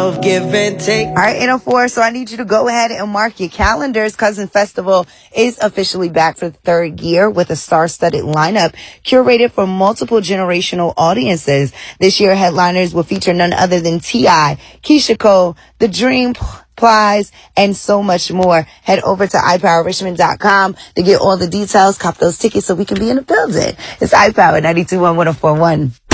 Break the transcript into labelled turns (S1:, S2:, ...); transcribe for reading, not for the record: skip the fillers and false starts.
S1: love, give and take.
S2: All right, 804. So I need you to go ahead and mark your calendars. Cousin Festival is officially back for the third year with a star-studded lineup curated for multiple generational audiences. This year, headliners will feature none other than T.I., Keisha Cole, The Dream Plies, and so much more. Head over to iPowerRichmond.com to get all the details. Cop those tickets so we can be in the building. It's iPower 92.1 1041.